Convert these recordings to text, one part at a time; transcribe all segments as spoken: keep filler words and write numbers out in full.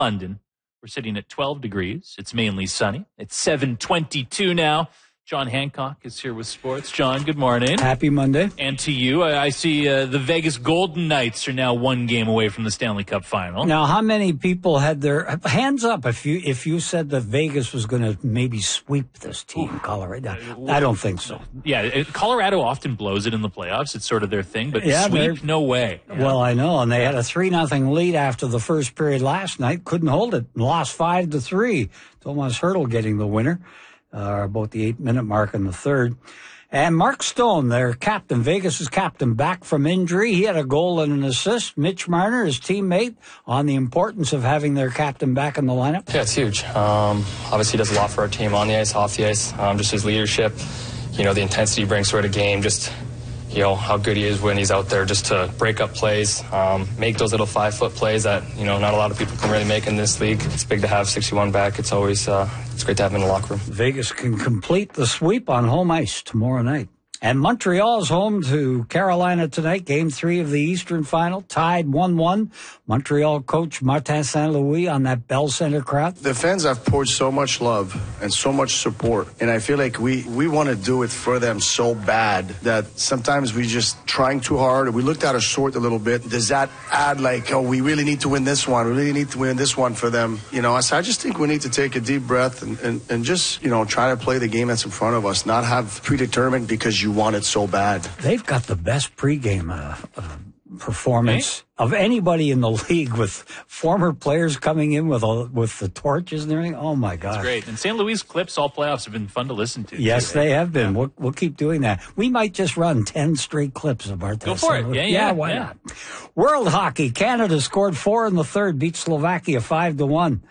London. We're sitting at twelve degrees. It's mainly sunny. It's seven twenty-two now. John Hancock is here with sports. John, good morning. Happy Monday. And to you, I, I see uh, the Vegas Golden Knights are now one game away from the Stanley Cup final. Now, how many people had their hands up if you if you said that Vegas was going to maybe sweep this team, Colorado? I don't think so. Yeah, it, Colorado often blows it in the playoffs. It's sort of their thing, but yeah, sweep, no way. Yeah. Well, I know, and they had a three nothing lead after the first period last night. Couldn't hold it. Lost five to three. Tomas Hertl getting the winner. Uh, about the eight-minute mark in the third. And Mark Stone, their captain, Vegas' captain, back from injury. He had a goal and an assist. Mitch Marner, his teammate, on the importance of having their captain back in the lineup. Yeah, it's huge. Um, obviously, he does a lot for our team on the ice, off the ice. Um, just his leadership, you know, the intensity he brings to the game, just, you know, how good he is when he's out there just to break up plays, um, make those little five-foot plays that, you know, not a lot of people can really make in this league. It's big to have sixty-one back. It's always, uh, it's great to have him in the locker room. Vegas can complete the sweep on home ice tomorrow night. And Montreal's home to Carolina tonight, game three of the Eastern Final, tied one one. Montreal coach Martin Saint Louis on that Bell Center crowd. The fans have poured so much love and so much support, and I feel like we, we want to do it for them so bad that sometimes we just trying too hard. We looked at our short a little bit. Does that add like, oh, we really need to win this one. We really need to win this one for them. You know, so I just think we need to take a deep breath and, and, and just, you know, try to play the game that's in front of us, not have predetermined because you want it so bad. They've got the best pregame uh, uh, performance hey? of anybody in the league, with former players coming in with a, with the torches and everything. Oh my God, that's great! And Saint Louis clips all playoffs have been fun to listen to. Yes, too, they right? have been. Yeah. We'll, we'll keep doing that. We might just run ten straight clips of our. Go for it. Yeah, yeah, yeah. Why yeah. not? World hockey. Canada scored four in the third, beat Slovakia five to one.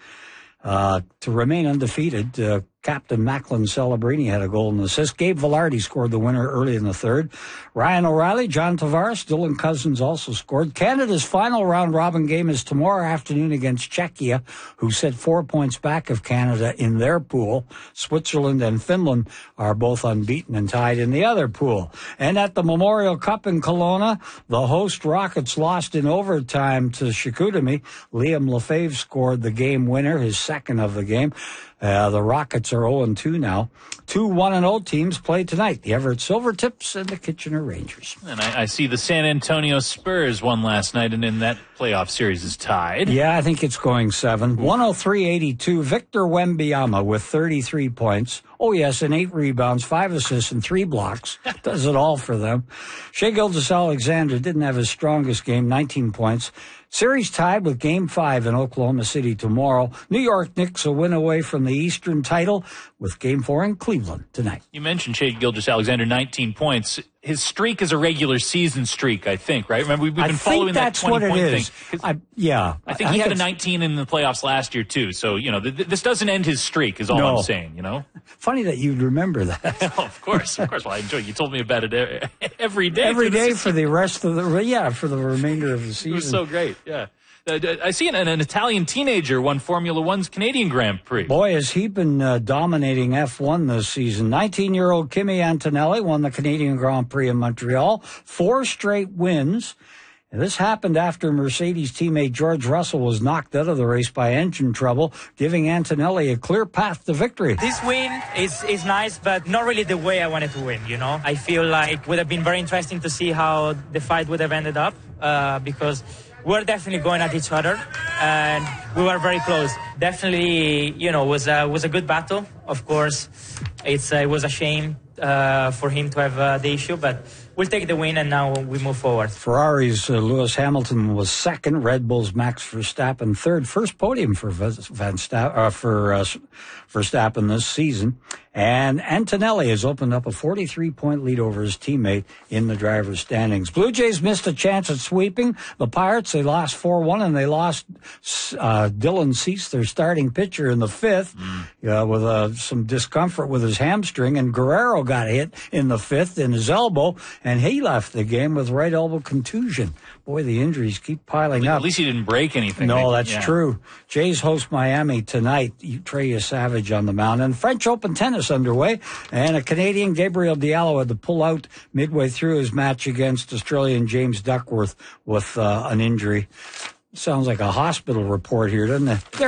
Uh, to remain undefeated, uh, Captain Macklin Celebrini had a goal and assist. Gabe Vilardi scored the winner early in the third. Ryan O'Reilly, John Tavares, Dylan Cousins also scored. Canada's final round-robin game is tomorrow afternoon against Czechia, who set four points back of Canada in their pool. Switzerland and Finland are both unbeaten and tied in the other pool. And at the Memorial Cup in Kelowna, the host Rockets lost in overtime to Chicoutimi. Liam Lefebvre scored the game winner, his second of the game. Uh, the Rockets are oh and two now. Two one and oh teams play tonight. The Everett Silvertips and the Kitchener Rangers. And I, I see the San Antonio Spurs won last night, and in that playoff series is tied. Yeah, I think it's going seven. one oh three eighty-two. Victor Wembanyama with thirty-three points. Oh, yes, and eight rebounds, five assists, and three blocks. Does it all for them. Shai Gilgeous-Alexander didn't have his strongest game, nineteen points. Series tied with Game five in Oklahoma City tomorrow. New York Knicks a win away from the Eastern title with Game four in Cleveland tonight. You mentioned Shai Gilgeous-Alexander, nineteen points. His streak is a regular season streak, I think, right? Remember, we've been I following that twenty-point thing. I, yeah. I think I he think had a nineteen in the playoffs last year, too. So, you know, th- th- this doesn't end his streak, is all no. I'm saying, you know? Funny that you'd remember that. Oh, of course, of course. Well, I enjoy it. You told me about it every day. Every for day the for the rest of the, yeah, for the remainder of the season. It was so great, yeah. Uh, I see an, an Italian teenager won Formula One's Canadian Grand Prix. Boy, has he been uh, dominating F one this season. nineteen-year-old Kimi Antonelli won the Canadian Grand Prix in Montreal. Four straight wins. And this happened after Mercedes teammate George Russell was knocked out of the race by engine trouble, giving Antonelli a clear path to victory. This win is, is nice, but not really the way I wanted to win, you know? I feel like it would have been very interesting to see how the fight would have ended up, uh, because we're definitely going at each other, and we were very close. Definitely, you know, was a, was a good battle. Of course, it's, uh, it was a shame uh, for him to have uh, the issue, but we'll take the win, and now we move forward. Ferrari's uh, Lewis Hamilton was second. Red Bull's Max Verstappen third. First podium for Van Sta- uh, for uh, Verstappen this season. And Antonelli has opened up a forty-three point lead over his teammate in the driver's standings. Blue Jays missed a chance at sweeping the Pirates. They lost four one, and they lost uh, Dylan Cease, their starting pitcher, in the fifth mm. uh, with uh, some discomfort with his hamstring. And Guerrero got hit in the fifth in his elbow, and he left the game with right elbow contusion. Boy, the injuries keep piling at up. At least he didn't break anything. No, that's yeah. true. Jays host Miami tonight. Trey Savage on the mound. And French Open tennis underway. And a Canadian, Gabriel Diallo, had to pull out midway through his match against Australian James Duckworth with uh, an injury. Sounds like a hospital report here, doesn't it? There